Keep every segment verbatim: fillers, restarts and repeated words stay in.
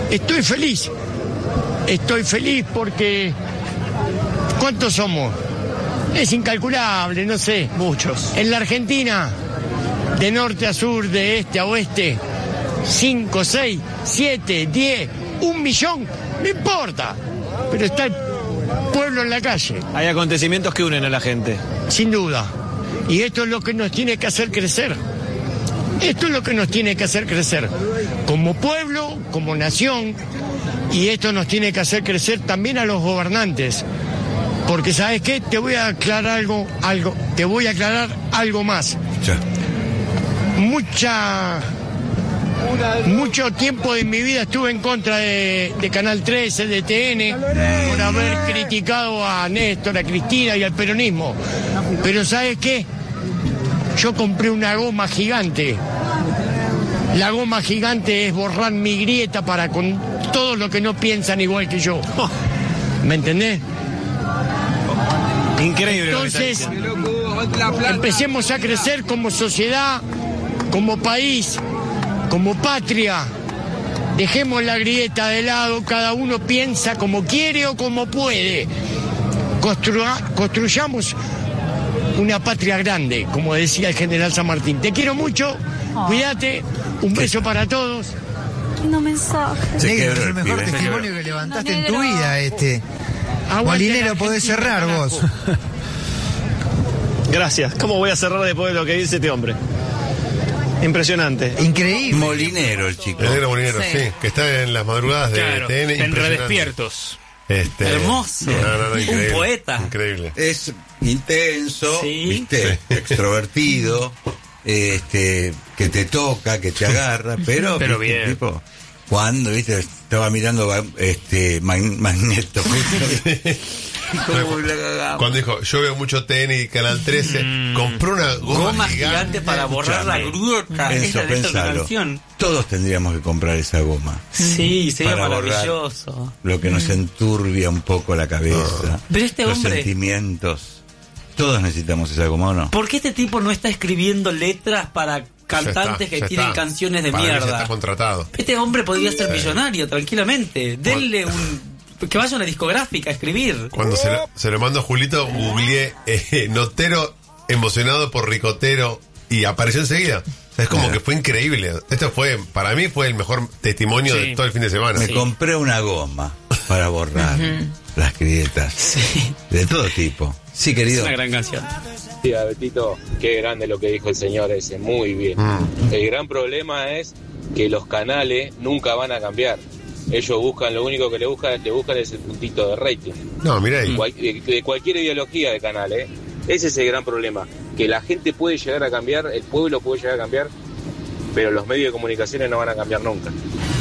estoy feliz. Estoy feliz porque... ¿Cuántos somos? Es incalculable, no sé. Muchos. En la Argentina, de norte a sur, de este a oeste, cinco, seis, siete, diez, un millón, no importa. Pero está el pueblo en la calle. Hay acontecimientos que unen a la gente. Sin duda. Y esto es lo que nos tiene que hacer crecer. Esto es lo que nos tiene que hacer crecer. Como pueblo, como nación. Y esto nos tiene que hacer crecer también a los gobernantes. Porque, ¿sabes qué? Te voy a aclarar algo, algo, te voy a aclarar algo más. Ya. Mucha, mucho tiempo de mi vida estuve en contra de, de Canal trece, de T N, por haber criticado a Néstor, a Cristina y al peronismo. Pero, ¿sabes qué? Yo compré una goma gigante. La goma gigante es borrar mi grieta para con todos los que no piensan igual que yo. ¿Me entendés? Increíble. Entonces, empecemos a crecer como sociedad, como país, como patria. Dejemos la grieta de lado, cada uno piensa como quiere o como puede. Construa, construyamos una patria grande, como decía el general San Martín. Te quiero mucho, oh. Cuídate, un beso para todos. No mensaje. Negro, es el mejor testimonio que levantaste en tu vida, este. Molinero, podés cerrar vos. Gracias. ¿Cómo voy a cerrar después de lo que dice este hombre? Impresionante. Increíble. Molinero el chico. El negro Molinero, sí. sí. Que está en las madrugadas de claro, T N. En Redespiertos. Este, Hermoso. No, no, no, un poeta. Increíble. Es intenso, sí. ¿viste? Extrovertido, este, que te toca, que te agarra, pero, pero ¿viste? bien. Tipo, cuando, ¿viste? Estaba mirando este Magneto. Cuando dijo, yo veo mucho T N y Canal trece, mm. compró una goma, goma gigante, gigante para borrar la grieta. Eso, pensalo. Todos tendríamos que comprar esa goma. Sí, sería maravilloso. Lo que nos enturbia un poco la cabeza. Pero este los hombre... sentimientos. Todos necesitamos esa goma, ¿o no? ¿Por qué este tipo no está escribiendo letras para cantantes está, que tienen está. canciones de para mierda? Está contratado. Este hombre podría ser millonario tranquilamente. Denle un... Que vaya a una discográfica a escribir. Cuando se lo, se lo mando a Julito, googleé eh, Notero emocionado por Ricotero y apareció enseguida. O sea, es como que fue increíble. Esto fue, para mí fue el mejor testimonio sí. de todo el fin de semana. Me sí. compré una goma para borrar uh-huh. las grietas. Sí. De todo tipo. Sí, querido. Es una gran canción. Sí, Betito, qué grande lo que dijo el señor ese, muy bien. Mm. El gran problema es que los canales nunca van a cambiar. Ellos buscan, lo único que le buscan, le buscan es el puntito de rating. No, mira ahí. Cual, de, de cualquier ideología de canal, ¿eh? Ese es el gran problema. Que la gente puede llegar a cambiar, el pueblo puede llegar a cambiar, pero los medios de comunicaciones no van a cambiar nunca.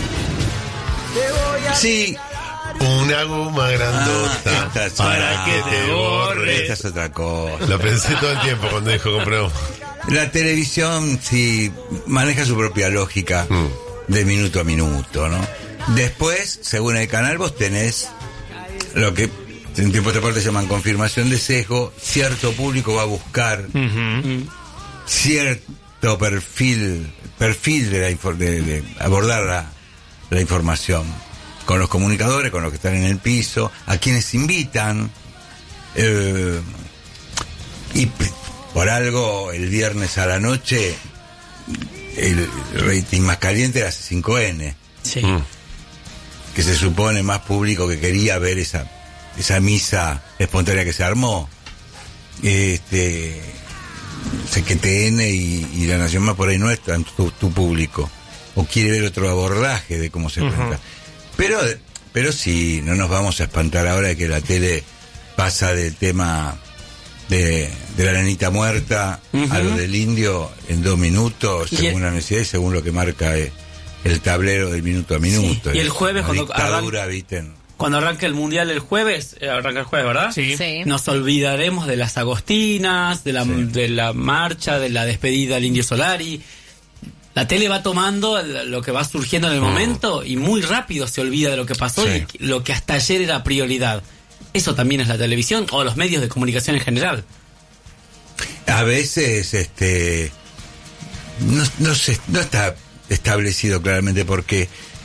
Sí. Una goma grandota ah, para que te borre. Esta es otra cosa. Lo pensé todo el tiempo cuando dijo compró. La televisión sí maneja su propia lógica mm. de minuto a minuto, ¿no? Después, según el canal, vos tenés lo que en tiempos de parte llaman confirmación de sesgo. Cierto público va a buscar uh-huh. cierto perfil perfil de, la, de, de abordar la, la información con los comunicadores, con los que están en el piso, a quienes invitan eh, y por algo el viernes a la noche el rating más caliente era C cinco N. Sí. Mm. Que se supone más público que quería ver esa esa misa espontánea que se armó. Este, sé que T N y, y La Nación Más por ahí no están tu, tu público, o quiere ver otro abordaje de cómo se uh-huh. cuenta. Pero, pero sí, no nos vamos a espantar ahora de que la tele pasa del tema de, de la nenita muerta uh-huh. a lo del indio en dos minutos, según la necesidad y según lo que marca el, el tablero del minuto a minuto. Sí. Y el jueves cuando dictadura, ¿viste? Cuando arranque el mundial el jueves, eh, arranca el jueves, ¿verdad? Sí. sí. Nos olvidaremos de las agostinas, de la, sí. de la marcha, de la despedida del Indio Solari. La tele va tomando lo que va surgiendo en el momento y muy rápido se olvida de lo que pasó sí. y lo que hasta ayer era prioridad. Eso también es la televisión o los medios de comunicación en general. A veces, este, no, no, se, no está establecido claramente porque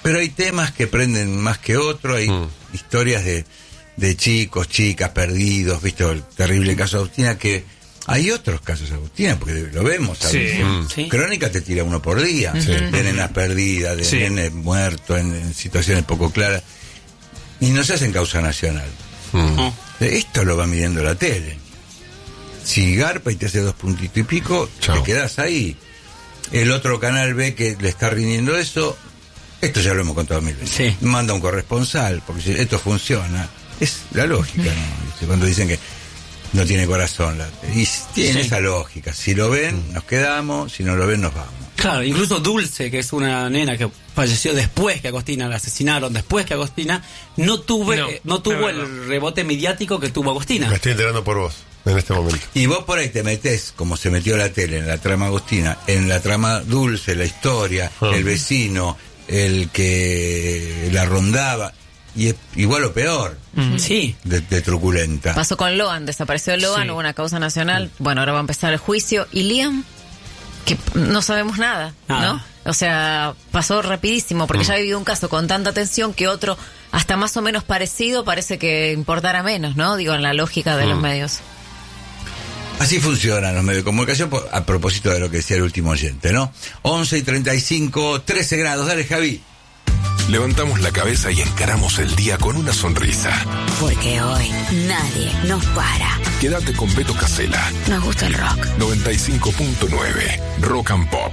Pero hay temas que prenden más que otros, hay mm. historias de, de chicos, chicas perdidos, visto el terrible caso de Agustina, que hay otros casos de Agustina, porque lo vemos. Sí. Mm. Sí. Crónica te tira uno por día, sí. de nenas perdidas, de sí. nenes muertos en, en situaciones poco claras, y no se hacen causa nacional. Mm. Esto lo va midiendo la tele. Si garpa y te hace dos puntitos y pico, Chau. te quedas ahí. El otro canal ve que le está rindiendo eso. Esto ya lo hemos contado mil veces. Sí. Manda un corresponsal, porque si esto funciona. Es la lógica, ¿no? Cuando dicen que no tiene corazón. La, y tiene sí. esa lógica. Si lo ven, nos quedamos. Si no lo ven, nos vamos. Claro, incluso Dulce, que es una nena que falleció después que Agostina, la asesinaron después que Agostina, no, tuve, no, eh, no tuvo no, no. el rebote mediático que tuvo Agostina. Me estoy enterando por vos en este momento. Y vos por ahí te metés, como se metió la tele en la trama Agostina, en la trama Dulce, la historia, uh-huh. el vecino, el que la rondaba, y es igual o peor. Uh-huh. Sí. De, de truculenta. Pasó con Loan, desapareció Loan, sí. hubo una causa nacional, uh-huh. bueno, ahora va a empezar el juicio, y Liam, que no sabemos nada, nada. ¿no? O sea, pasó rapidísimo, porque uh-huh. ya ha vivido un caso con tanta tensión que otro, hasta más o menos parecido, parece que importara menos, ¿no? Digo, en la lógica de uh-huh. los medios. Así funcionan los medios de comunicación, a propósito de lo que decía el último oyente, ¿no? once y treinta y cinco, trece grados, dale Javi. Levantamos la cabeza y encaramos el día con una sonrisa. Porque hoy nadie nos para. Quédate con Beto Casella. Nos gusta el rock. noventa y cinco punto nueve, Rock and Pop.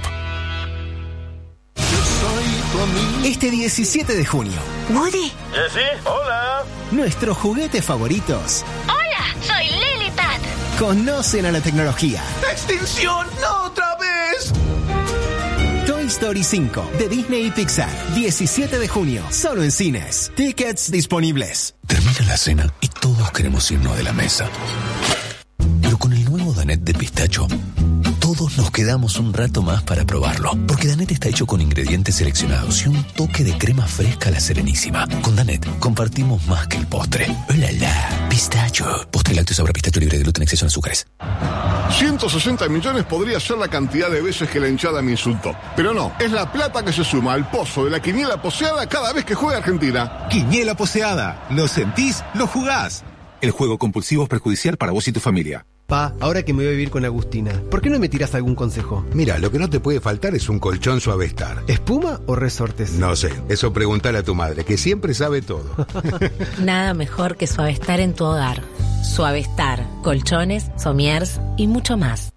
Este diecisiete de junio. ¿Woody? ¿Eh, sí? Hola. Nuestros juguetes favoritos. Hola, soy Lilipad. Conocen a la tecnología. ¡Extinción! ¡No otra vez! Toy Story cinco de Disney y Pixar. diecisiete de junio. Solo en cines. Tickets disponibles. Termina la cena y todos queremos irnos de la mesa. Pero con el nuevo Danette de pistacho, todos nos quedamos un rato más para probarlo. Porque Danette está hecho con ingredientes seleccionados y un toque de crema fresca a la Serenísima. Con Danette compartimos más que el postre. ¡Oh, la, la! Pistacho. Postre lácteo sabor a pistacho libre de gluten, exceso en azúcares. ciento sesenta millones podría ser la cantidad de veces que la hinchada me insultó. Pero no, es la plata que se suma al pozo de la quiniela poseada cada vez que juega Argentina. Quiniela poseada. ¿Lo sentís? ¿Lo jugás? El juego compulsivo es perjudicial para vos y tu familia. Pa, ahora que me voy a vivir con Agustina, ¿por qué no me tiras algún consejo? Mira, lo que no te puede faltar es un colchón Suavestar. ¿Espuma o resortes? No sé, eso preguntale a tu madre, que siempre sabe todo. Nada mejor que Suavestar en tu hogar. Suavestar, colchones, somiers y mucho más.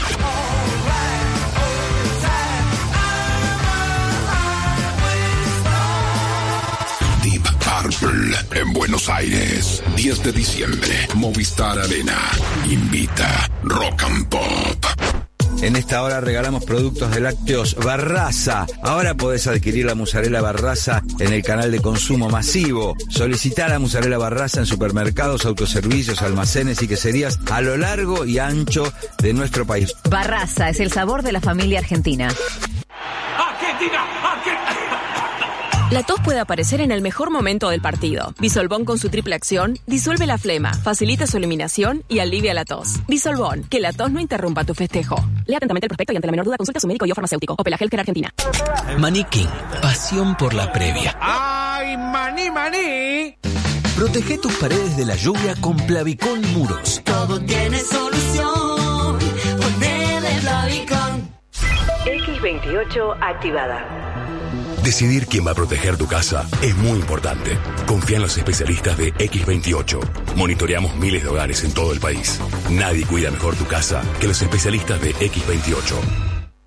Deep Purple en Buenos Aires, diez de diciembre, Movistar Arena invita Rock and Pop. En esta hora regalamos productos de lácteos Barraza. Ahora podés adquirir la mozzarella Barraza en el canal de consumo masivo. Solicitá la mozzarella Barraza en supermercados, autoservicios, almacenes y queserías a lo largo y ancho de nuestro país. Barraza es el sabor de la familia argentina. ¡Argentina! ¡Argentina! La tos puede aparecer en el mejor momento del partido. Bisolbón con su triple acción disuelve la flema, facilita su eliminación y alivia la tos. Bisolbón, que la tos no interrumpa tu festejo. Lea atentamente el prospecto y ante la menor duda consulta a su médico y o farmacéutico. Opel Healthcare Argentina. Maní King, pasión por la previa. ¡Ay, maní, maní! Protege tus paredes de la lluvia con Plavicón Muros. Todo tiene solución. Ponele Plavicón. X veintiocho activada. Decidir quién va a proteger tu casa es muy importante. Confía en los especialistas de X veintiocho. Monitoreamos miles de hogares en todo el país. Nadie cuida mejor tu casa que los especialistas de X veintiocho.